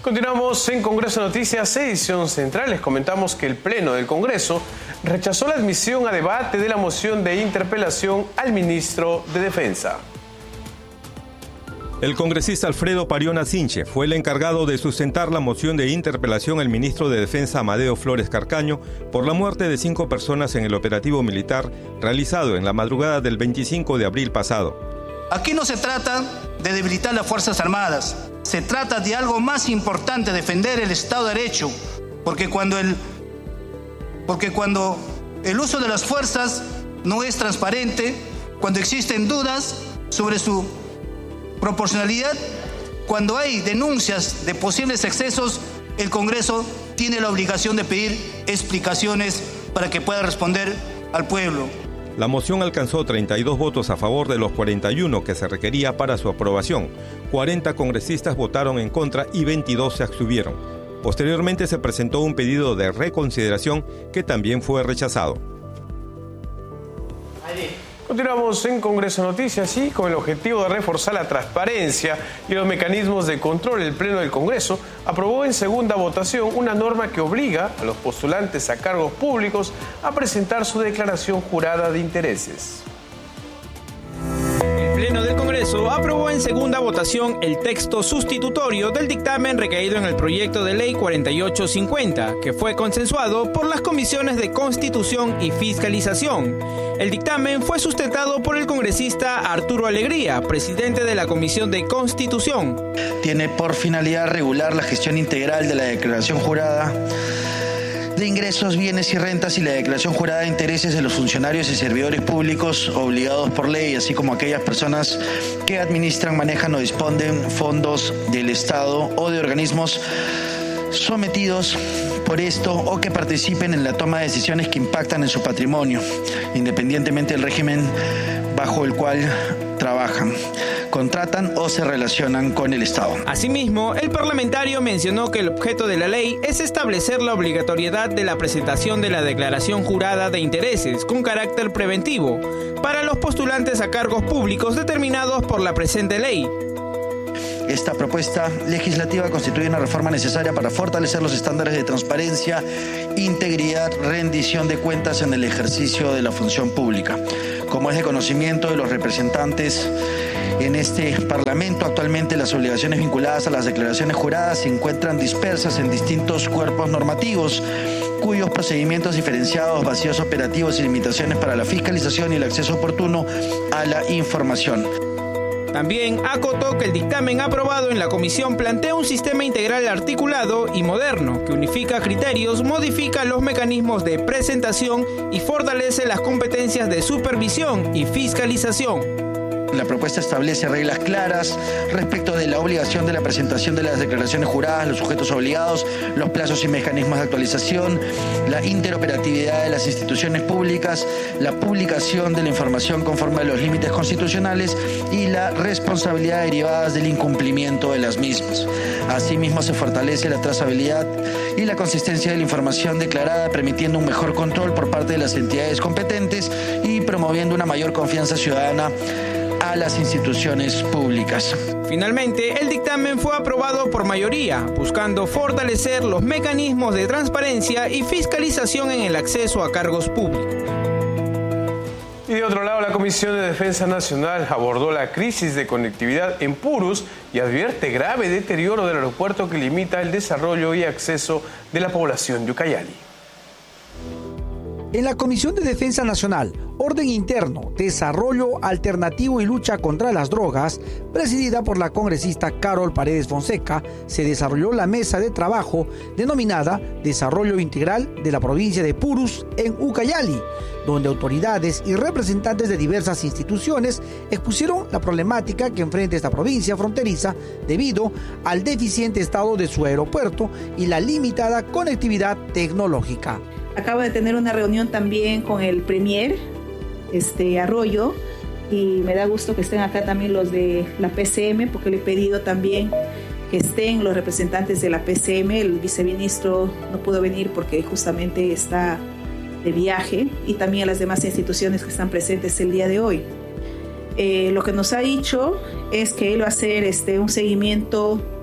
Continuamos en Congreso Noticias, edición central. Les comentamos que el Pleno del Congreso rechazó la admisión a debate de la moción de interpelación al ministro de Defensa. El congresista Alfredo Pariona Sinche fue el encargado de sustentar la moción de interpelación al ministro de Defensa Amadeo Flores Carcaño por la muerte de 5 personas en el operativo militar realizado en la madrugada del 25 de abril pasado. Aquí no se trata de debilitar las Fuerzas Armadas, se trata de algo más importante, defender el Estado de Derecho, porque cuando el uso de las fuerzas no es transparente, cuando existen dudas sobre su proporcionalidad, cuando hay denuncias de posibles excesos, el Congreso tiene la obligación de pedir explicaciones para que pueda responder al pueblo. La moción alcanzó 32 votos a favor de los 41 que se requería para su aprobación. 40 congresistas votaron en contra y 22 se abstuvieron. Posteriormente se presentó un pedido de reconsideración que también fue rechazado. Continuamos en Congreso Noticias y con el objetivo de reforzar la transparencia y los mecanismos de control, el Pleno del Congreso aprobó en segunda votación una norma que obliga a los postulantes a cargos públicos a presentar su declaración jurada de intereses. El Pleno del Congreso aprobó en segunda votación el texto sustitutorio del dictamen recaído en el proyecto de ley 4850, que fue consensuado por las comisiones de Constitución y Fiscalización. El dictamen fue sustentado por el congresista Arturo Alegría, presidente de la Comisión de Constitución. Tiene por finalidad regular la gestión integral de la declaración jurada de ingresos, bienes y rentas y la declaración jurada de intereses de los funcionarios y servidores públicos obligados por ley, así como aquellas personas que administran, manejan o disponen fondos del Estado o de organismos sometidos por esto o que participen en la toma de decisiones que impactan en su patrimonio, independientemente del régimen bajo el cual trabajan, contratan o se relacionan con el Estado. Asimismo, el parlamentario mencionó que el objeto de la ley es establecer la obligatoriedad de la presentación de la declaración jurada de intereses con carácter preventivo para los postulantes a cargos públicos determinados por la presente ley. Esta propuesta legislativa constituye una reforma necesaria para fortalecer los estándares de transparencia, integridad, rendición de cuentas en el ejercicio de la función pública. Como es de conocimiento de los representantes en este Parlamento, actualmente las obligaciones vinculadas a las declaraciones juradas se encuentran dispersas en distintos cuerpos normativos, cuyos procedimientos diferenciados, vacíos operativos y limitaciones para la fiscalización y el acceso oportuno a la información. También acotó que el dictamen aprobado en la comisión plantea un sistema integral articulado y moderno que unifica criterios, modifica los mecanismos de presentación y fortalece las competencias de supervisión y fiscalización. La propuesta establece reglas claras respecto de la obligación de la presentación de las declaraciones juradas, los sujetos obligados, los plazos y mecanismos de actualización, la interoperatividad de las instituciones públicas, la publicación de la información conforme a los límites constitucionales y la responsabilidad derivadas del incumplimiento de las mismas. Asimismo, se fortalece la trazabilidad y la consistencia de la información declarada, permitiendo un mejor control por parte de las entidades competentes y promoviendo una mayor confianza ciudadana a las instituciones públicas. Finalmente, el dictamen fue aprobado por mayoría, buscando fortalecer los mecanismos de transparencia y fiscalización en el acceso a cargos públicos. Y de otro lado, la Comisión de Defensa Nacional abordó la crisis de conectividad en Purus y advierte grave deterioro del aeropuerto que limita el desarrollo y acceso de la población de Ucayali. En la Comisión de Defensa Nacional, Orden Interno, Desarrollo Alternativo y Lucha contra las Drogas, presidida por la congresista Carol Paredes Fonseca, se desarrolló la mesa de trabajo denominada Desarrollo Integral de la provincia de Purus en Ucayali, donde autoridades y representantes de diversas instituciones expusieron la problemática que enfrenta esta provincia fronteriza debido al deficiente estado de su aeropuerto y la limitada conectividad tecnológica. Acabo de tener una reunión también con el Premier Arroyo y me da gusto que estén acá también los de la PCM, porque le he pedido también que estén los representantes de la PCM. El viceministro no pudo venir porque justamente está de viaje, y también las demás instituciones que están presentes el día de hoy. Lo que nos ha dicho es que él va a hacer un seguimiento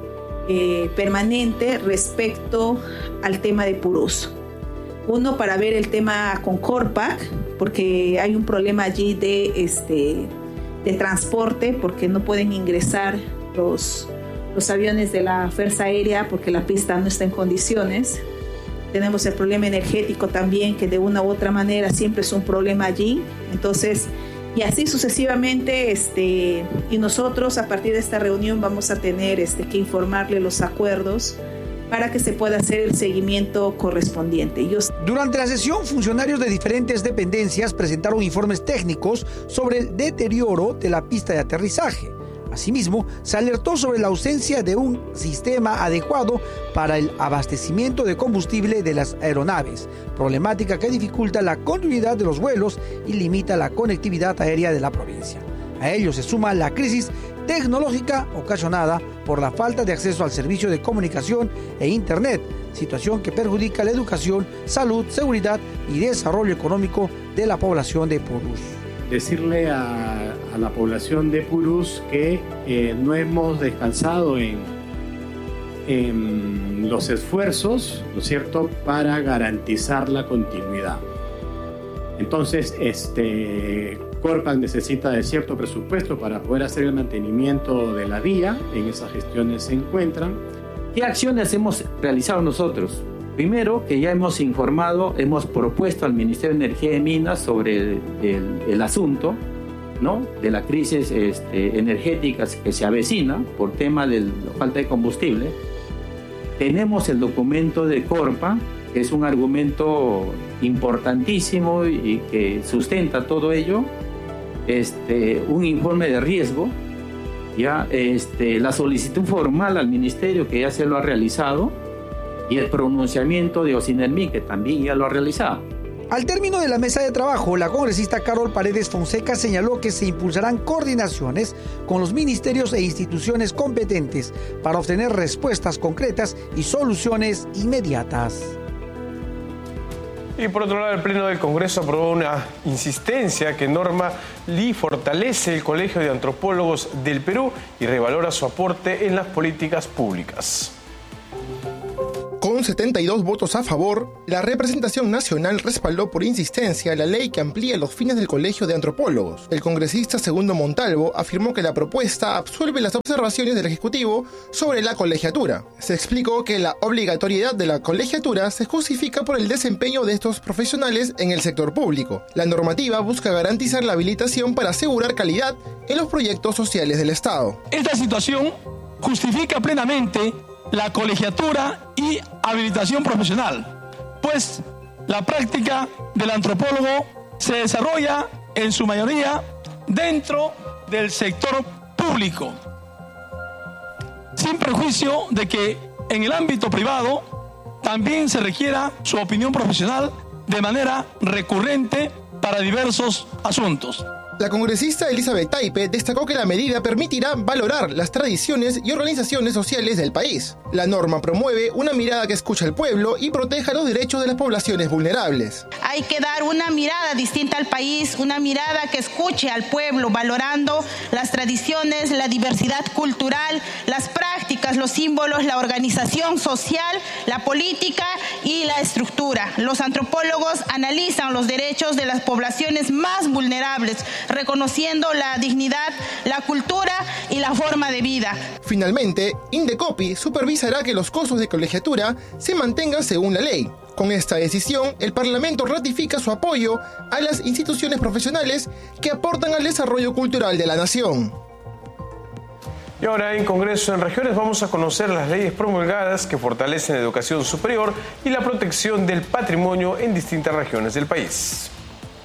permanente respecto al tema de Purús. Uno, para ver el tema con Corpac, porque hay un problema allí de transporte, porque no pueden ingresar los aviones de la Fuerza Aérea porque la pista no está en condiciones. Tenemos el problema energético también, que de una u otra manera siempre es un problema allí. Entonces, y así sucesivamente, y nosotros a partir de esta reunión vamos a tener que informarle los acuerdos para que se pueda hacer el seguimiento correspondiente. Durante la sesión, funcionarios de diferentes dependencias presentaron informes técnicos sobre el deterioro de la pista de aterrizaje. Asimismo, se alertó sobre la ausencia de un sistema adecuado para el abastecimiento de combustible de las aeronaves, problemática que dificulta la continuidad de los vuelos y limita la conectividad aérea de la provincia. A ello se suma la crisis tecnológica ocasionada por la falta de acceso al servicio de comunicación e Internet, situación que perjudica la educación, salud, seguridad y desarrollo económico de la población de Purús. Decirle a la población de Purús que no hemos descansado en los esfuerzos, ¿no es cierto?, para garantizar la continuidad. Entonces, Corpac necesita de cierto presupuesto para poder hacer el mantenimiento de la vía. En esas gestiones se encuentran. ¿Qué acciones hemos realizado nosotros? Primero, que ya hemos informado, hemos propuesto al Ministerio de Energía y Minas sobre el asunto, ¿no?, de la crisis energética que se avecina por tema de la falta de combustible. Tenemos el documento de Corpac, que es un argumento importantísimo y que sustenta todo ello. Un informe de riesgo, ya la solicitud formal al ministerio, que ya se lo ha realizado, y el pronunciamiento de Ocinermi, que también ya lo ha realizado. Al término de la mesa de trabajo, la congresista Carol Paredes Fonseca señaló que se impulsarán coordinaciones con los ministerios e instituciones competentes para obtener respuestas concretas y soluciones inmediatas. Y por otro lado, el Pleno del Congreso aprobó una insistencia que norma y fortalece el Colegio de Antropólogos del Perú y revalora su aporte en las políticas públicas. Con 72 votos a favor, la representación nacional respaldó por insistencia la ley que amplía los fines del Colegio de Antropólogos. El congresista Segundo Montalvo afirmó que la propuesta absuelve las observaciones del Ejecutivo sobre la colegiatura. Se explicó que la obligatoriedad de la colegiatura se justifica por el desempeño de estos profesionales en el sector público. La normativa busca garantizar la habilitación para asegurar calidad en los proyectos sociales del Estado. Esta situación justifica plenamente la colegiatura y habilitación profesional, pues la práctica del antropólogo se desarrolla en su mayoría dentro del sector público, sin perjuicio de que en el ámbito privado también se requiera su opinión profesional de manera recurrente para diversos asuntos. La congresista Elizabeth Taipe destacó que la medida permitirá valorar las tradiciones y organizaciones sociales del país. La norma promueve una mirada que escucha al pueblo y proteja los derechos de las poblaciones vulnerables. Hay que dar una mirada distinta al país, una mirada que escuche al pueblo, valorando las tradiciones, la diversidad cultural, las prácticas, los símbolos, la organización social, la política y la estructura. Los antropólogos analizan los derechos de las poblaciones más vulnerables, reconociendo la dignidad, la cultura y la forma de vida. Finalmente, Indecopi supervisará que los costos de colegiatura se mantengan según la ley. Con esta decisión, el Parlamento ratifica su apoyo a las instituciones profesionales que aportan al desarrollo cultural de la nación. Y ahora en Congreso en Regiones vamos a conocer las leyes promulgadas que fortalecen la educación superior y la protección del patrimonio en distintas regiones del país.